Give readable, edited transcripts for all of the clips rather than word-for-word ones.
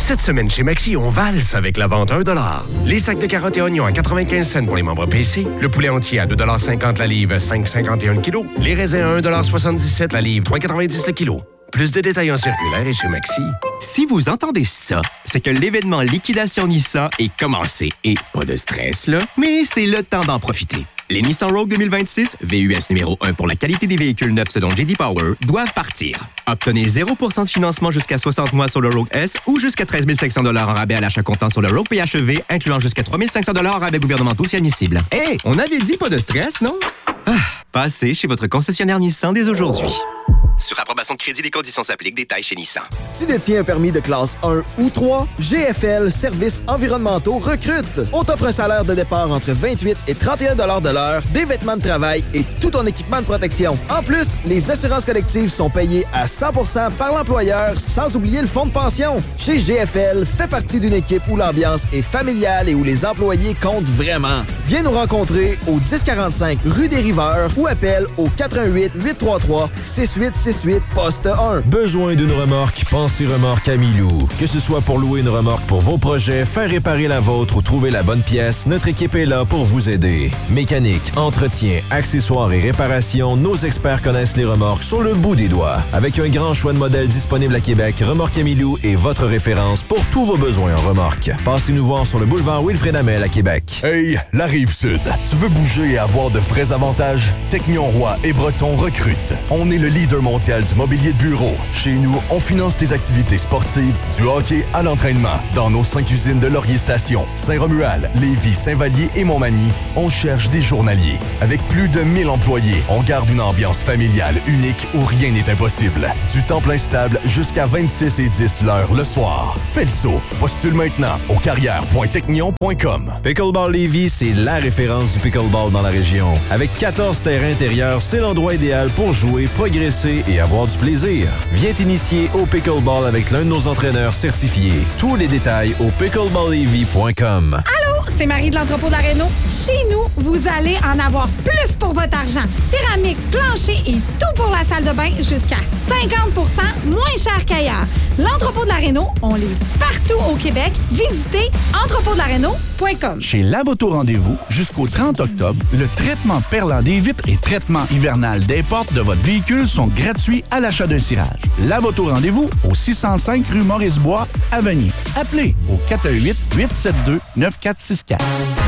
Cette semaine chez Maxi, on valse avec la vente à 1 $. Les sacs de carottes et oignons à 95 cents pour les membres PC. Le poulet entier à 2,50 $ la livre, 5,51 le kilo. Les raisins à 1,77 $ la livre, 3,90 le kilo. Plus de détails en circulaire et chez Maxi. Si vous entendez ça, c'est que l'événement Liquidation Nissan est commencé. Et pas de stress, là, mais c'est le temps d'en profiter. Les Nissan Rogue 2026, VUS numéro 1 pour la qualité des véhicules neufs selon J.D. Power, doivent partir. Obtenez 0% de financement jusqu'à 60 mois sur le Rogue S ou jusqu'à 13 500 $ en rabais à l'achat comptant sur le Rogue PHEV, incluant jusqu'à 3 500 $ en rabais gouvernementaux si admissible. Hey, on avait dit pas de stress, non? Passez chez votre concessionnaire Nissan dès aujourd'hui. Sur approbation de crédit, les conditions s'appliquent. Détails chez Nissan. Tu détiens un permis de classe 1 ou 3? GFL Services environnementaux recrute. On t'offre un salaire de départ entre 28 et 31 $ de l'heure, des vêtements de travail et tout ton équipement de protection. En plus, les assurances collectives sont payées à 100% par l'employeur, sans oublier le fonds de pension. Chez GFL, fais partie d'une équipe où l'ambiance est familiale et où les employés comptent vraiment. Viens nous rencontrer au 1045 rue des Riveurs ou appelle au 418 833 6868 poste 1. Besoin d'une remorque? Pensez Remorque Amilou. Que ce soit pour louer une remorque pour vos projets, faire réparer la vôtre ou trouver la bonne pièce, notre équipe est là pour vous aider. Mécanique, entretien, accessoires et réparation, nos experts connaissent les remorques sur le bout des doigts. Avec un grand choix de modèles disponibles à Québec, Remorque Amilou est votre référence pour tous vos besoins en remorque. Passez-nous voir sur le boulevard Wilfrid Hamel à Québec. Hey, la Rive-Sud, tu veux bouger et avoir de vrais avantages? Technion Roy et Breton recrutent. On est le leader mondial du mobilier de bureau. Chez nous, on finance tes activités sportives, du hockey à l'entraînement. Dans nos 5 usines de Laurier Station, Saint-Romuald, Lévis, Saint-Vallier et Montmagny, on cherche des journaliers. Avec plus de 1000 employés, on garde une ambiance familiale unique où rien n'est impossible. Du temps plein stable jusqu'à 26 et 10 l'heure le soir. Fais le saut. Postule maintenant au carrière.technion.com. Pickleball Lévis, c'est la référence du pickleball dans la région. Avec 14 terrains intérieurs, c'est l'endroit idéal pour jouer, progresser et avoir du plaisir. Viens t'initier au pickleball avec l'un de nos entraîneurs certifiés. Tous les détails au pickleballlévis.com. Allô, c'est Marie de l'entrepôt de la Réno. Chez nous, vous allez en avoir plus pour votre argent. Céramique, plancher et tout pour la salle de bain jusqu'à 50% moins cher qu'ailleurs. L'entrepôt de la Réno, on livre partout au Québec. Visitez entrepôtdelaréno.com. Chez Lavoto Rendez-vous, jusqu'au 30 octobre, le traitement perlant des vitres et traitement hivernal des portes de votre véhicule sont gratuits à l'achat d'un cirage. Lavoto Rendez-vous au 605 rue Maurice-Bois à Vanier. Appelez au 418-872-9464.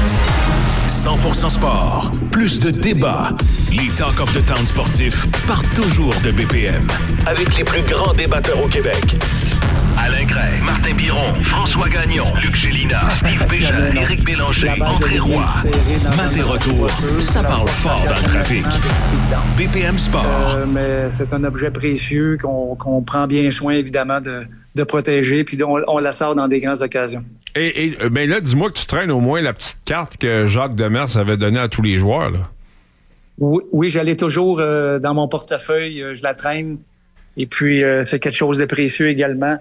100% sport, plus de débats. Les Talk of the Town sportifs partent toujours de BPM. Avec les plus grands débatteurs au Québec. Alain Gray, Martin Biron, François Gagnon, Luc Gélina, Steve Bégin, Éric Bélanger, André Roy. Mat et retour, ça parle fort dans le trafic. BPM Sport. Mais c'est un objet précieux qu'on prend bien soin, évidemment, de protéger, puis on la sort dans des grandes occasions. Et ben là, dis-moi que tu traînes au moins la petite carte que Jacques Demers avait donnée à tous les joueurs, là. Oui, j'allais toujours dans mon portefeuille, je la traîne. Et puis, c'est quelque chose de précieux également.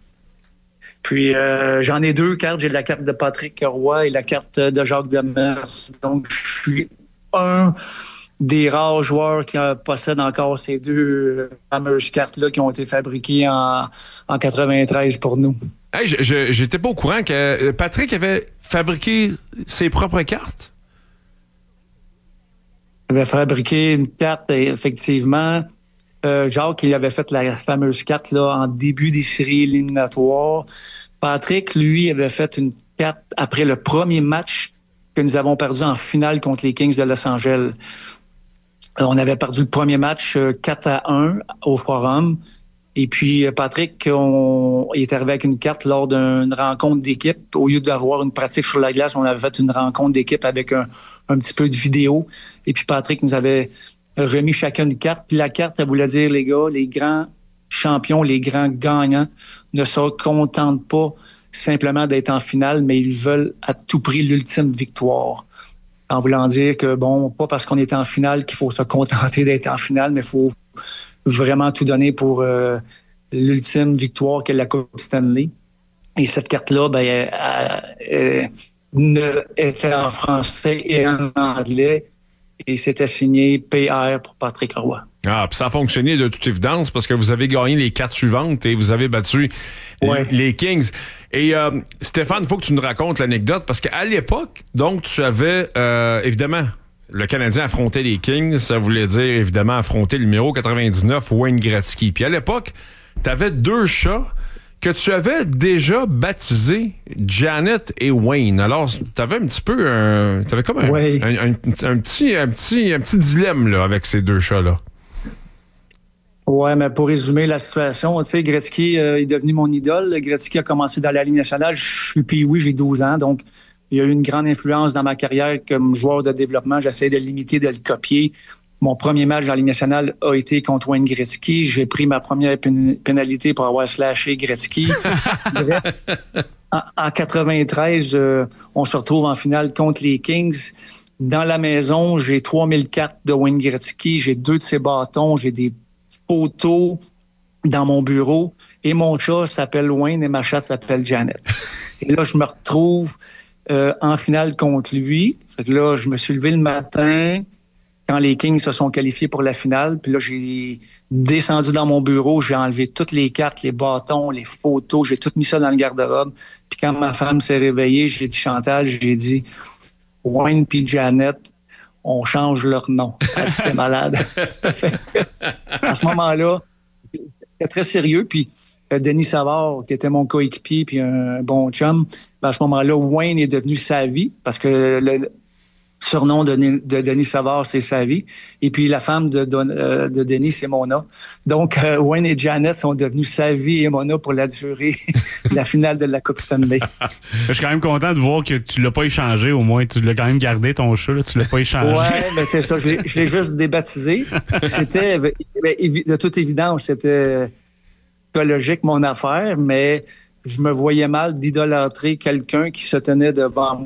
Puis, j'en ai 2 cartes. J'ai la carte de Patrick Roy et la carte de Jacques Demers. Donc, je suis un des rares joueurs qui possèdent encore ces 2 fameuses cartes-là qui ont été fabriquées en 93 pour nous. Hey, j'étais pas au courant que Patrick avait fabriqué ses propres cartes. Il avait fabriqué une carte, effectivement. Jacques, il avait fait la fameuse carte là, en début des séries éliminatoires. Patrick, lui, avait fait une carte après le premier match que nous avons perdu en finale contre les Kings de Los Angeles. On avait perdu le premier match 4-1 au Forum. Et puis, Patrick, il est arrivé avec une carte lors d'une rencontre d'équipe. Au lieu d'avoir une pratique sur la glace, on avait fait une rencontre d'équipe avec un petit peu de vidéo. Et puis, Patrick nous avait remis chacun une carte. Puis la carte, elle voulait dire, les gars, les grands champions, les grands gagnants ne se contentent pas simplement d'être en finale, mais ils veulent à tout prix l'ultime victoire. En voulant dire que, bon, pas parce qu'on est en finale qu'il faut se contenter d'être en finale, mais il faut vraiment tout donner pour l'ultime victoire qu'est la Coupe Stanley. Et cette carte-là, elle était en français et en anglais. Et c'était signé PR pour Patrick Roy. Ah, puis ça a fonctionné de toute évidence parce que vous avez gagné les 4 suivantes et vous avez battu les Kings. Et Stéphane, il faut que tu nous racontes l'anecdote parce qu'à l'époque, donc, tu avais évidemment le Canadien affrontait les Kings. Ça voulait dire évidemment affronter le numéro 99, Wayne Gretzky. Puis à l'époque, tu avais 2 chats que tu avais déjà baptisés Janet et Wayne. Alors, tu avais un petit peu t'avais comme un petit dilemme là, avec ces 2 chats-là. Ouais, mais pour résumer la situation, tu sais, Gretzky est devenu mon idole. Gretzky a commencé dans la Ligue nationale. Je suis puis j'ai 12 ans, donc il y a eu une grande influence dans ma carrière comme joueur de développement. J'essayais de l'imiter, de le copier. Mon premier match dans la Ligue nationale a été contre Wayne Gretzky. J'ai pris ma première pénalité pour avoir slashé Gretzky. Bref, en 93, on se retrouve en finale contre les Kings. Dans la maison, j'ai 3004 de Wayne Gretzky. J'ai 2 de ses bâtons. J'ai des photos dans mon bureau. Et mon chat s'appelle Wayne et ma chatte s'appelle Janet. Et là, je me retrouve en finale contre lui. Fait que là, je me suis levé le matin quand les Kings se sont qualifiés pour la finale. Puis là, j'ai descendu dans mon bureau, j'ai enlevé toutes les cartes, les bâtons, les photos, j'ai tout mis ça dans le garde-robe. Puis quand ma femme s'est réveillée, j'ai dit Chantal, j'ai dit Wayne puis Janet, on change leur nom. Elle était malade. À ce moment-là, c'était très sérieux. Puis Denis Savard, qui était mon coéquipier puis un bon chum, à ce moment-là, Wayne est devenu Savy parce que le surnom de Denis Savard, c'est Savy. Et puis la femme de Denis, c'est Mona. Donc, Wayne et Janet sont devenus Savy et Mona pour la durée de la finale de la Coupe Stanley. Je suis quand même content de voir que tu l'as pas échangé, au moins. Tu l'as quand même gardé, ton chat, là, tu l'as pas échangé. Ouais, mais c'est ça. Je l'ai juste débaptisé. C'était, de toute évidence, c'était écologique, mon affaire, mais je me voyais mal d'idolâtrer quelqu'un qui se tenait devant moi